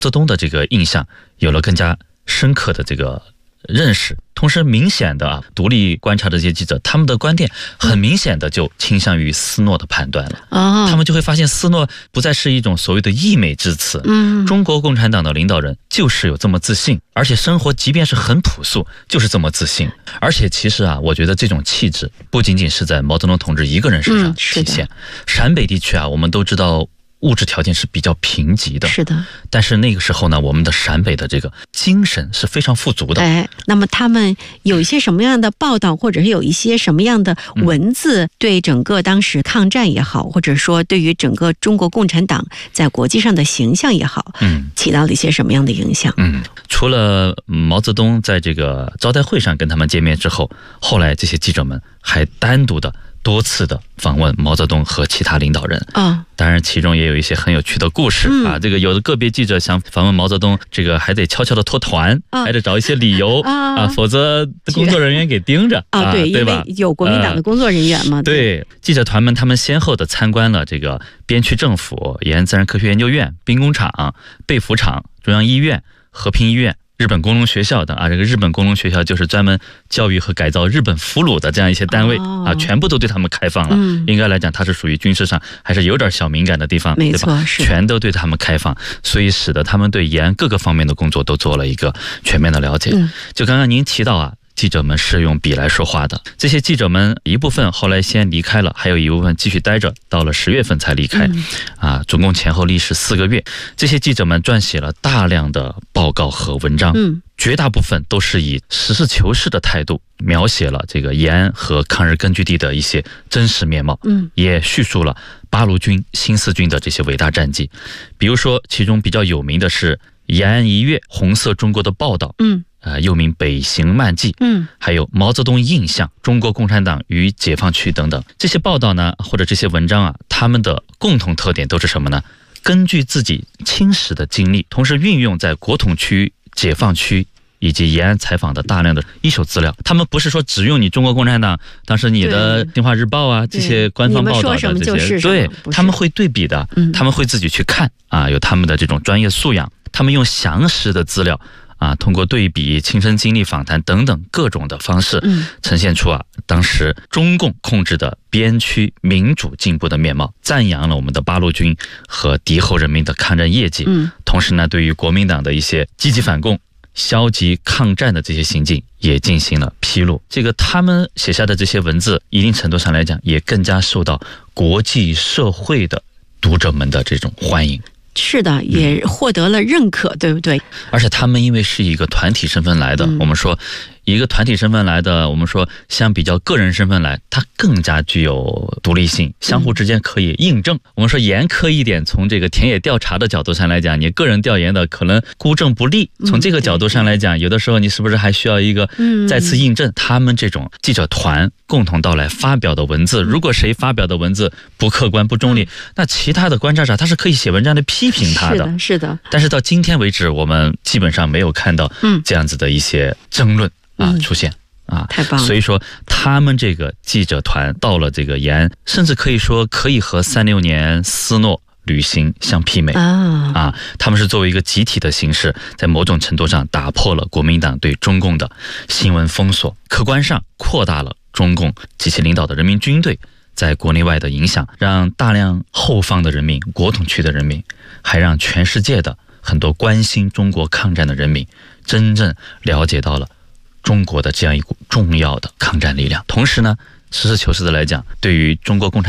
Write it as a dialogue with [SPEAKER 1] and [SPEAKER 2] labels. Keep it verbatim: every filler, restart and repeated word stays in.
[SPEAKER 1] 泽东的这个印象有了更加深刻的这个认识。同时明显的啊，独立观察的这些记者，他们的观点很明显的就倾向于斯诺的判断了、哦、他们就会发现斯诺不再是一种所谓的溢美之词、嗯、中国共产党的领导人就是有这么自信，而且生活即便是很朴素就是这么自信。而且其实啊，我觉得这种气质不仅仅是在毛泽东同志一个人身上体现、嗯、陕北地区啊，我们都知道物质条件是比较贫瘠的，
[SPEAKER 2] 是的。
[SPEAKER 1] 但是那个时候呢，我们的陕北的这个精神是非常富足的。
[SPEAKER 2] 哎，那么他们有一些什么样的报道，或者是有一些什么样的文字，对整个当时抗战也好，或者说对于整个中国共产党在国际上的形象也好，嗯，起到了一些什么样的影响？嗯，
[SPEAKER 1] 除了毛泽东在这个招待会上跟他们见面之后，后来这些记者们还单独的多次的访问毛泽东和其他领导人啊、哦，当然其中也有一些很有趣的故事、嗯、啊。这个有的个别记者想访问毛泽东，这个还得悄悄的脱团、哦、还得找一些理由、哦、啊，否则工作人员给盯着啊、
[SPEAKER 2] 哦，对，
[SPEAKER 1] 对吧？
[SPEAKER 2] 因为有国民党的工作人员嘛。呃、
[SPEAKER 1] 对, 对，记者团们他们先后的参观了这个边区政府、延安自然科学研究院、兵工厂、被服厂、中央医院、和平医院、日本工农学校等啊，这个日本工农学校就是专门教育和改造日本俘虏的这样一些单位、哦、啊，全部都对他们开放了、嗯。应该来讲，它是属于军事上还是有点小敏感的地方，
[SPEAKER 2] 没错，
[SPEAKER 1] 对吧？
[SPEAKER 2] 是
[SPEAKER 1] 全都对他们开放，所以使得他们对延安各个方面的工作都做了一个全面的了解。嗯、就刚刚您提到啊，记者们是用笔来说话的，这些记者们一部分后来先离开了，还有一部分继续待着，到了十月份才离开、嗯、啊，总共前后历时四个月。这些记者们撰写了大量的报告和文章，嗯，绝大部分都是以实事求是的态度描写了这个延安和抗日根据地的一些真实面貌，嗯，也叙述了八路军、新四军的这些伟大战绩。比如说其中比较有名的是延安一月红色中国的报道，嗯，呃，又名北行漫记，嗯，还有毛泽东印象、中国共产党与解放区等等。这些报道呢，或者这些文章啊，他们的共同特点都是什么呢？根据自己亲实的经历，同时运用在国统区、解放区以及延安采访的大量的一手资料。他们不是说只用你中国共产党当时你的新华日报啊这些官方报道的这些，对，他们会对比的、嗯、他们会自己去看啊，有他们的这种专业素养，他们用详实的资料啊，通过对比、亲身经历访谈等等各种的方式，嗯，呈现出啊当时中共控制的边区民主进步的面貌，赞扬了我们的八路军和敌后人民的抗战业绩，嗯，同时呢，对于国民党的一些积极反共、消极抗战的这些行径也进行了披露。这个他们写下的这些文字，一定程度上来讲，也更加受到国际社会的读者们的这种欢迎。
[SPEAKER 2] 是的，也获得了认可、嗯、对不对？
[SPEAKER 1] 而且他们因为是一个团体身份来的、嗯、我们说一个团体身份来的，我们说相比较个人身份来，它更加具有独立性，相互之间可以印证、嗯、我们说严苛一点，从这个田野调查的角度上来讲，你个人调研的可能孤证不立，从这个角度上来讲、嗯、有的时候你是不是还需要一个再次印证、嗯、他们这种记者团共同到来发表的文字，如果谁发表的文字不客观不中立、嗯、那其他的观察者他是可以写文章来批评他的，
[SPEAKER 2] 是的，是的。
[SPEAKER 1] 但是到今天为止，我们基本上没有看到这样子的一些争论、嗯、啊出现啊，
[SPEAKER 2] 太棒了。
[SPEAKER 1] 所以说他们这个记者团到了这个延安，甚至可以说可以和三六年斯诺旅行相媲美、啊啊、他们是作为一个集体的形式，在某种程度上打破了国民党对中共的新闻封锁，客观上扩大了中共及其领导的人民军队在国内外的影响，让大量后方的人民、国统区的人民，还让全世界的很多关心中国抗战的人民真正了解到了中国的这样一股重要的抗战力量。同时呢，实事求是的来讲，对于中国共产